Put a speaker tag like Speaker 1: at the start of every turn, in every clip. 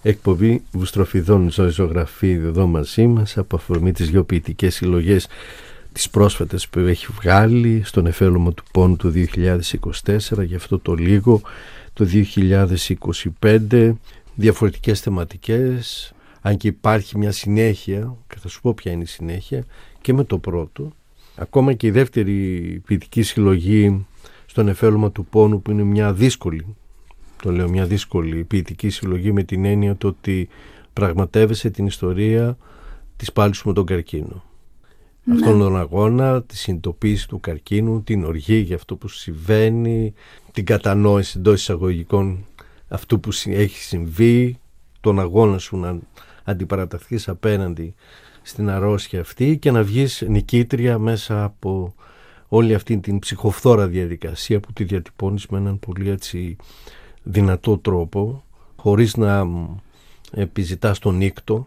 Speaker 1: Εκπομπή Βουστροφιδών Ζωγραφή εδώ μαζί μας, από αφορμή τις δύο ποιητικές συλλογές τις πρόσφατες που έχει βγάλει στον Εφέλωμα του Πόνου του 2024, γι' αυτό το λίγο το 2025, διαφορετικές θεματικές, αν και υπάρχει μια συνέχεια, και θα σου πω ποια είναι η συνέχεια, και με το πρώτο. Ακόμα και η δεύτερη ποιητική συλλογή στον Εφέλωμα του Πόνου, που είναι μια δύσκολη, το λέω, μια δύσκολη ποιητική συλλογή, με την έννοια το ότι πραγματεύεσαι την ιστορία της πάλης σου με τον καρκίνο. Ναι. Αυτόν τον αγώνα, τη συνειδητοποίηση του καρκίνου, την οργή για αυτό που συμβαίνει, την κατανόηση εντός εισαγωγικών αυτού που έχει συμβεί, τον αγώνα σου να αντιπαραταχθείς απέναντι στην αρρώστια αυτή και να βγεις νικήτρια μέσα από όλη αυτή την ψυχοφθόρα διαδικασία που τη διατυπώνεις με έναν πολύ έτσι δυνατό τρόπο, χωρίς να επιζητάς τον νύκτο,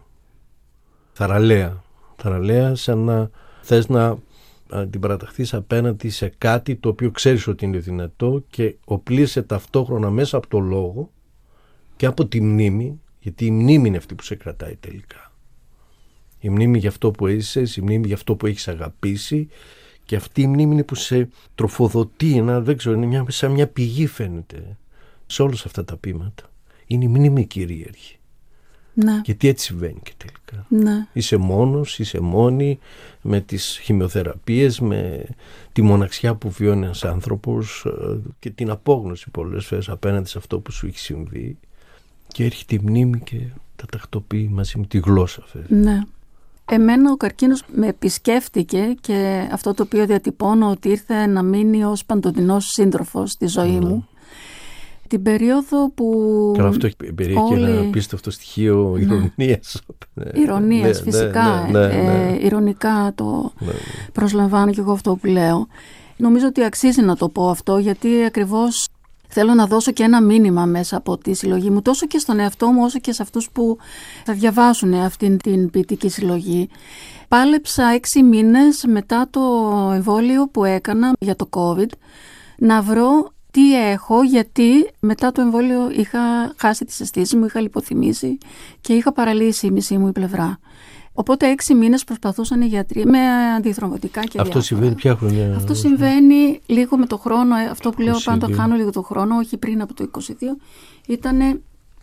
Speaker 1: θαραλέα, σαν να θες να αντιπαραταχθείς απέναντι σε κάτι το οποίο ξέρεις ότι είναι δυνατό και οπλίσαι ταυτόχρονα μέσα από το λόγο και από τη μνήμη, γιατί η μνήμη είναι αυτή που σε κρατάει τελικά. Η μνήμη για αυτό που είσαι, η μνήμη για αυτό που έχεις αγαπήσει, και αυτή η μνήμη είναι που σε τροφοδοτεί, δεν ξέρω, είναι σαν μια πηγή, φαίνεται σε όλους αυτά τα ποίηματα. Είναι η μνήμη κυρίαρχη. Ναι. Γιατί έτσι συμβαίνει και τελικά. Ναι. Είσαι μόνος, είσαι μόνη, με τις χημειοθεραπείες, με τη μοναξιά που βιώνει ένας άνθρωπος και την απόγνωση πολλές φορές απέναντι σε αυτό που σου έχει συμβεί, και έρχεται η μνήμη και τα τακτοποιεί μαζί με τη γλώσσα.
Speaker 2: Ναι. Εμένα ο καρκίνος με επισκέφτηκε, και αυτό το οποίο διατυπώνω ότι ήρθε να μείνει ως παντοτινός σύντροφος στη ζωή μου. Την περίοδο που...
Speaker 1: Καλά, αυτό περιέχει ένα απίστευτο στοιχείο ηρωνίας.
Speaker 2: Ηρωνίας, φυσικά. Ηρωνικά το προσλαμβάνω και εγώ αυτό που λέω. Νομίζω ότι αξίζει να το πω αυτό, γιατί ακριβώς θέλω να δώσω και ένα μήνυμα μέσα από τη συλλογή μου, τόσο και στον εαυτό μου όσο και σε αυτούς που θα διαβάσουν αυτήν την ποιητική συλλογή. Πάλεψα 6 μήνες μετά το εμβόλιο που έκανα για το COVID να βρω τι έχω, γιατί μετά το εμβόλιο είχα χάσει τις αισθήσεις μου, είχα λιποθυμήσει και είχα παραλύσει η μισή μου η πλευρά. Οπότε 6 μήνες προσπαθούσαν οι γιατροί με αντιθρομβωτικά και
Speaker 1: αυτό συμβαίνει ποια χρονιά?
Speaker 2: Αυτό συμβαίνει λίγο με το χρόνο. Αυτό που λέω πάντα, χάνω λίγο το χρόνο, όχι πριν από το 22. Ήτανε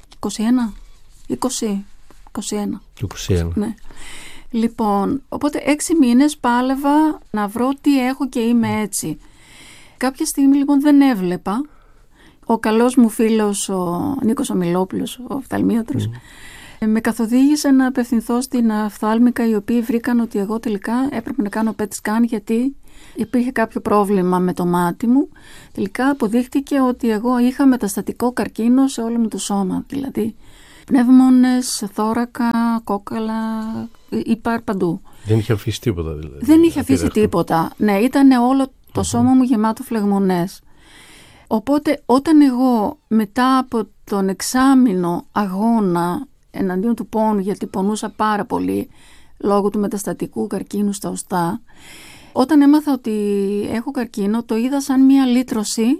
Speaker 2: 21. Ναι. Λοιπόν, οπότε 6 μήνες πάλευα να βρω τι έχω και είμαι έτσι. Κάποια στιγμή λοιπόν δεν έβλεπα. Ο καλός μου φίλος, ο Νίκος Ομιλόπουλος, ο οφθαλμίατρος, με καθοδήγησε να απευθυνθώ στην οφθάλμικα, οι οποίοι βρήκαν ότι εγώ τελικά έπρεπε να κάνω PET scan, γιατί υπήρχε κάποιο πρόβλημα με το μάτι μου. Τελικά αποδείχτηκε ότι εγώ είχα μεταστατικό καρκίνο σε όλο μου το σώμα, δηλαδή πνεύμονες, θώρακα, κόκαλα, υπάρ παντού.
Speaker 1: Δεν είχε αφήσει τίποτα δηλαδή?
Speaker 2: Δεν είχε αφήσει τίποτα. Ναι, ήταν όλο το σώμα μου γεμάτο φλεγμονές. Οπότε όταν εγώ μετά από τον εξάμηνο αγώνα εναντίον του πόνου, γιατί πονούσα πάρα πολύ λόγω του μεταστατικού καρκίνου στα οστά, όταν έμαθα ότι έχω καρκίνο, το είδα σαν μια λύτρωση,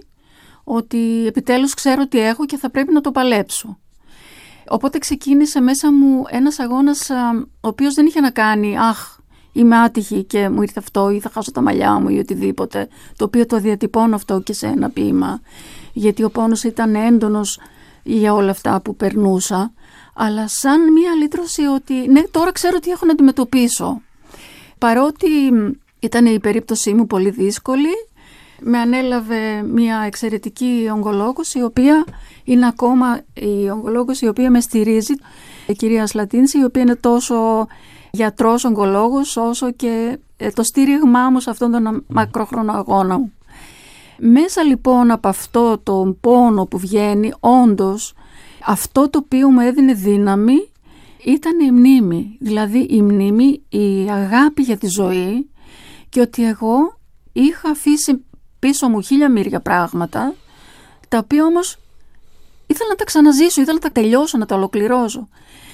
Speaker 2: ότι επιτέλους ξέρω τι έχω και θα πρέπει να το παλέψω. Οπότε ξεκίνησε μέσα μου ένας αγώνας ο οποίος δεν είχε να κάνει είμαι άτυχη και μου ήρθε αυτό, ή θα χάσω τα μαλλιά μου ή οτιδήποτε, το οποίο το διατυπώνω αυτό και σε ένα ποίημα, γιατί ο πόνος ήταν έντονος για όλα αυτά που περνούσα, αλλά σαν μια λύτρωση ότι ναι, τώρα ξέρω τι έχω να αντιμετωπίσω. Παρότι ήταν η περίπτωσή μου πολύ δύσκολη, με ανέλαβε μια εξαιρετική ογκολόγος, η οποία είναι ακόμα η ογκολόγος η οποία με στηρίζει, η κυρία Σλατίνση, η οποία είναι τόσο γιατρός ογκολόγος όσο και το στήριγμά μου σε αυτόν τον μακρόχρονο αγώνα μου. Μέσα λοιπόν από αυτό το πόνο που βγαίνει, όντως αυτό το οποίο μου έδινε δύναμη ήταν η μνήμη. Δηλαδή η μνήμη, η αγάπη για τη ζωή, και ότι εγώ είχα αφήσει πίσω μου 1000 μοίρια πράγματα, τα οποία όμως ήθελα να τα ξαναζήσω, ήθελα να τα τελειώσω, να τα ολοκληρώσω.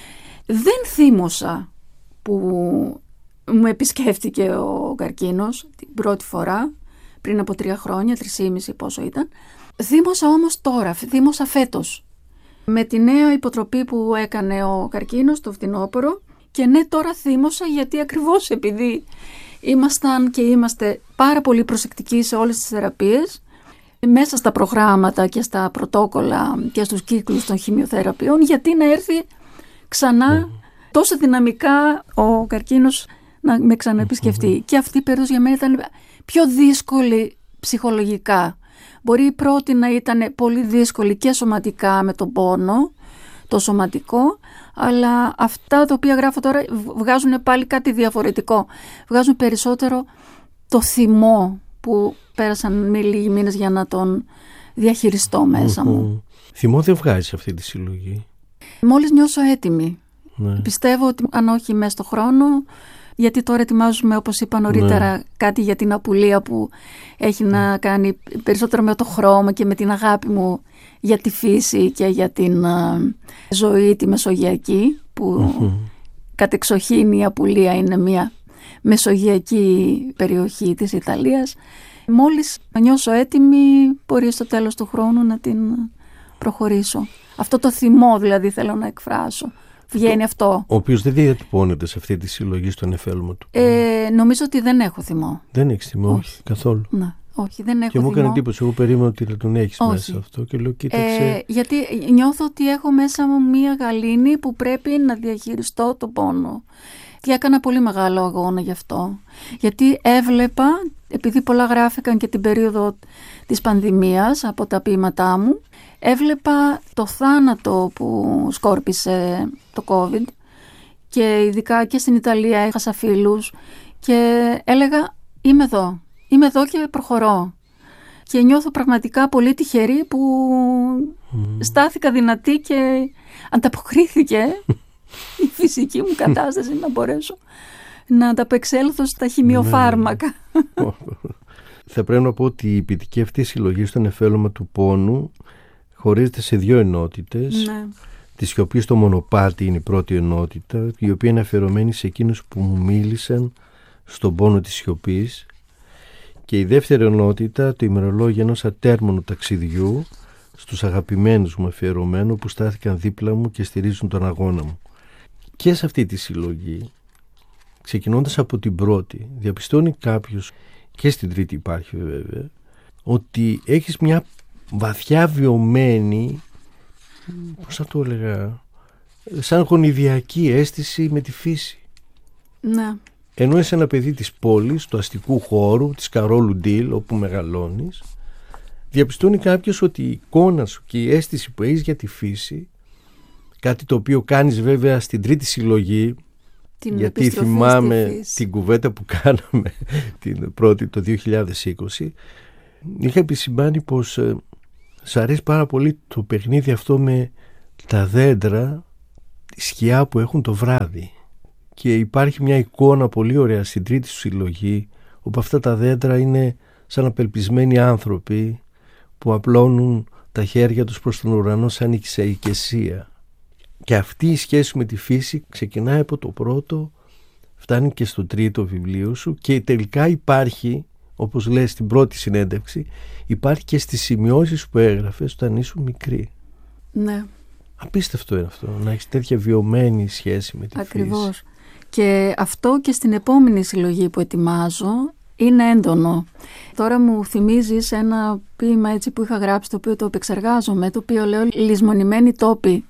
Speaker 2: Δεν θύμωσα που μου επισκέφτηκε ο καρκίνος την πρώτη φορά, πριν από 3 χρόνια, 3,5 πόσο ήταν. Θύμωσα όμως τώρα, θύμωσα φέτος. με τη νέα υποτροπή που έκανε ο καρκίνος το φθινόπωρο. Και ναι, τώρα θύμωσα, γιατί ακριβώς επειδή ήμασταν και είμαστε πάρα πολύ προσεκτικοί σε όλες τις θεραπείες, μέσα στα προγράμματα και στα πρωτόκολλα και στους κύκλους των χημειοθεραπείων, γιατί να έρθει ξανά τόσο δυναμικά ο καρκίνος να με ξαναεπισκεφτεί. Και αυτή η περίοδος για μένα ήταν πιο δύσκολη ψυχολογικά. Μπορεί η πρώτη να ήταν πολύ δύσκολη και σωματικά με τον πόνο, το σωματικό, αλλά αυτά τα οποία γράφω τώρα βγάζουν πάλι κάτι διαφορετικό. Βγάζουν περισσότερο το θυμό που πέρασαν με λίγοι μήνες για να τον διαχειριστώ μέσα μου.
Speaker 1: Θυμό δεν βγάζει αυτή τη συλλογή?
Speaker 2: Μόλις νιώσω έτοιμη. Ναι. Πιστεύω ότι αν όχι μέσα στο χρόνο, γιατί τώρα ετοιμάζουμε, όπως είπα νωρίτερα, κάτι για την απουλία που έχει να κάνει περισσότερο με το χρώμα και με την αγάπη μου για τη φύση και για την ζωή τη μεσογειακή, που κατεξοχήν η Απουλία είναι μια μεσογειακή περιοχή της Ιταλίας. Μόλις νιώσω έτοιμη, μπορεί στο τέλος του χρόνου να την προχωρήσω. Αυτό το θυμό δηλαδή θέλω να εκφράσω. Βγαίνει αυτό. Ο
Speaker 1: οποίος δεν διατυπώνεται σε αυτή τη συλλογή στο νεφέλωμα του.
Speaker 2: Νομίζω ότι δεν έχω θυμό.
Speaker 1: Δεν έχεις θυμό, όχι καθόλου.
Speaker 2: Ναι, όχι, δεν έχω
Speaker 1: θυμό. Και μου έκανε εντύπωση, εγώ περίμενα ότι θα τον έχεις
Speaker 2: όχι.
Speaker 1: μέσα αυτό και λέω κοίταξε.
Speaker 2: Γιατί νιώθω ότι έχω μέσα μου μία γαλήνη που πρέπει να διαχειριστώ το πόνο. Και έκανα πολύ μεγάλο αγώνα γι' αυτό. Γιατί έβλεπα, επειδή πολλά γράφηκαν και την περίοδο της πανδημίας από τα ποίηματά μου, έβλεπα το θάνατο που σκόρπισε το COVID και ειδικά και στην Ιταλία έχασα φίλους και έλεγα είμαι εδώ και προχωρώ. Και νιώθω πραγματικά πολύ τυχερή που στάθηκα δυνατή και ανταποκρίθηκε η φυσική μου κατάσταση να μπορέσω να ανταπεξέλθω στα χημειοφάρμακα.
Speaker 1: Θα πρέπει να πω ότι η ποιητική αυτή συλλογή στο νεφέλωμα του πόνου χωρίζεται σε δύο ενότητες, τις οποίες το μονοπάτι είναι η πρώτη ενότητα, η οποία είναι αφιερωμένη σε εκείνους που μου μίλησαν στον πόνο της σιωπής, και η δεύτερη ενότητα, το ημερολόγιο ενός ατέρμονου ταξιδιού στους αγαπημένους μου αφιερωμένου που στάθηκαν δίπλα μου και στηρίζουν τον αγώνα μου. Και σε αυτή τη συλλογή, ξεκινώντας από την πρώτη, διαπιστώνει κάποιος, και στην τρίτη υπάρχει βέβαια, ότι έχεις μια βαθιά βιωμένη, πώς θα το έλεγα, σαν γονιδιακή αίσθηση με τη φύση.
Speaker 2: Ναι.
Speaker 1: Ενώ είσαι ένα παιδί της πόλης, του αστικού χώρου, της Καρόλου Ντίλ, όπου μεγαλώνεις, διαπιστώνει κάποιος ότι η εικόνα σου και η αίσθηση που έχεις για τη φύση, κάτι το οποίο κάνεις βέβαια στην τρίτη συλλογή, γιατί θυμάμαι την κουβέντα που κάναμε την πρώτη το 2020, είχα επισημάνει πως σ' αρέσει πάρα πολύ το παιχνίδι αυτό με τα δέντρα, τη σκιά που έχουν το βράδυ, και υπάρχει μια εικόνα πολύ ωραία στην τρίτη σου συλλογή, όπου αυτά τα δέντρα είναι σαν απελπισμένοι άνθρωποι που απλώνουν τα χέρια τους προς τον ουρανό σαν οικεσία. Και αυτή η σχέση με τη φύση ξεκινάει από το πρώτο, φτάνει και στο τρίτο βιβλίο σου, και τελικά υπάρχει, όπως λες στην πρώτη συνέντευξη, υπάρχει και στις σημειώσεις που έγραφες όταν ήσουν μικρή.
Speaker 2: Ναι.
Speaker 1: Απίστευτο είναι αυτό, να έχεις τέτοια βιωμένη σχέση με τη φύση.
Speaker 2: Ακριβώς. Και αυτό και στην επόμενη συλλογή που ετοιμάζω είναι έντονο. Τώρα μου θυμίζεις ένα ποίημα έτσι που είχα γράψει, το οποίο το επεξεργάζομαι, το οποίο λέω «Λησμονημένοι τόποι».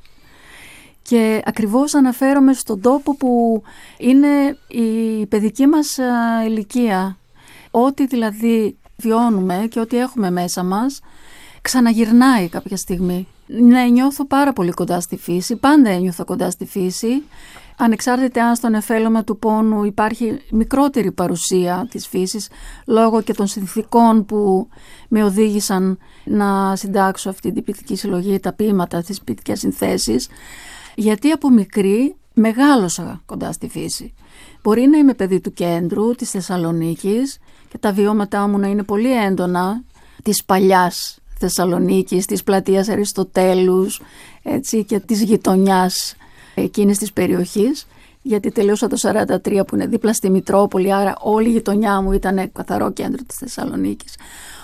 Speaker 2: Και ακριβώς αναφέρομαι στον τόπο που είναι η παιδική μας ηλικία. Ό,τι δηλαδή βιώνουμε και ό,τι έχουμε μέσα μας ξαναγυρνάει κάποια στιγμή. Ναι, νιώθω πάρα πολύ κοντά στη φύση, πάντα ένιωθα κοντά στη φύση. Ανεξάρτητα αν στον νεφέλωμα του πόνου υπάρχει μικρότερη παρουσία της φύσης, λόγω και των συνθηκών που με οδήγησαν να συντάξω αυτή την ποιητική συλλογή, τα ποίηματα, τις ποιητικές συνθέσεις, γιατί από μικρή μεγάλωσα κοντά στη φύση. Μπορεί να είμαι παιδί του κέντρου, της Θεσσαλονίκης, και τα βιώματά μου να είναι πολύ έντονα της παλιάς Θεσσαλονίκης, της πλατείας Αριστοτέλους, έτσι, και της γειτονιάς εκείνης της περιοχής, γιατί τελείωσα το 1943 που είναι δίπλα στη Μητρόπολη, άρα όλη η γειτονιά μου ήταν καθαρό κέντρο της Θεσσαλονίκης.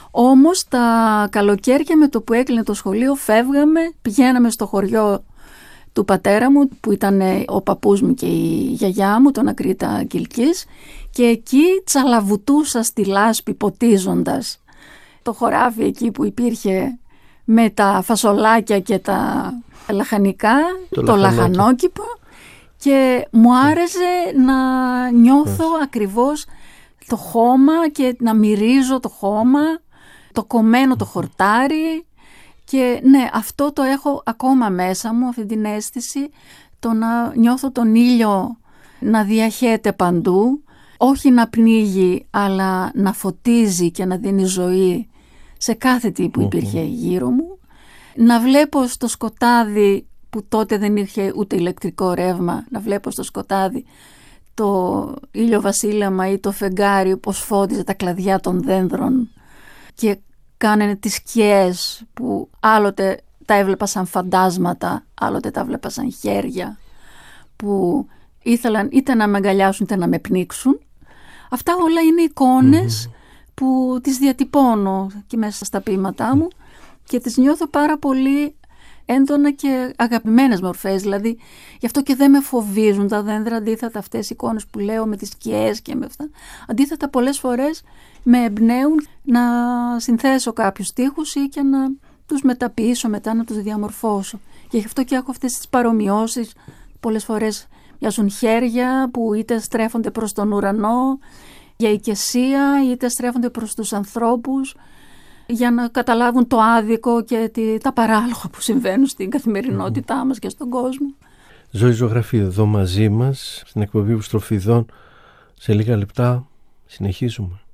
Speaker 2: Όμως τα καλοκαίρια με το που έκλεινε το σχολείο φεύγαμε, πηγαίναμε στο χωριό του πατέρα μου που ήταν ο παππούς μου και η γιαγιά μου, τον Ακρίτα Κιλκής, και εκεί τσαλαβουτούσα στη λάσπη ποτίζοντας το χωράφι εκεί που υπήρχε με τα φασολάκια και τα λαχανικά, το λαχανόκηπο, και μου άρεσε να νιώθω ακριβώς το χώμα και να μυρίζω το χώμα, το κομμένο το χορτάρι. Και ναι, αυτό το έχω ακόμα μέσα μου, αυτή την αίσθηση, το να νιώθω τον ήλιο να διαχέεται παντού, όχι να πνίγει, αλλά να φωτίζει και να δίνει ζωή σε κάθε τι που υπήρχε γύρω μου. Να βλέπω στο σκοτάδι, που τότε δεν είχε ούτε ηλεκτρικό ρεύμα, να βλέπω στο σκοτάδι το ηλιοβασίλεμα ή το φεγγάρι πως φώτιζε τα κλαδιά των δένδρων και κάνανε τις σκιές που άλλοτε τα έβλεπα σαν φαντάσματα, άλλοτε τα έβλεπα σαν χέρια που ήθελαν είτε να με αγκαλιάσουν είτε να με πνίξουν. Αυτά όλα είναι εικόνες που τις διατυπώνω και μέσα στα ποίηματά μου και τις νιώθω πάρα πολύ έντονα και αγαπημένες μορφές. Δηλαδή, γι' αυτό και δεν με φοβίζουν τα δέντρα, αντίθετα αυτές οι εικόνες που λέω με τις σκιές και με αυτά. Αντίθετα, πολλές φορές με εμπνέουν να συνθέσω κάποιους στίχους ή και να τους μεταποιήσω μετά, να τους διαμορφώσω. Και γι' αυτό και έχω αυτές τις παρομοιώσεις. Πολλές φορές μοιάζουν χέρια που είτε στρέφονται προς τον ουρανό για οικεσία, είτε στρέφονται προς τους ανθρώπους για να καταλάβουν το άδικο και τα παράλογα που συμβαίνουν στην καθημερινότητά μας και στον κόσμο.
Speaker 1: Ζωή Ζωγραφίδου εδώ μαζί μας στην εκπομπή Στροφιδών. Σε λίγα λεπτά συνεχίζουμε.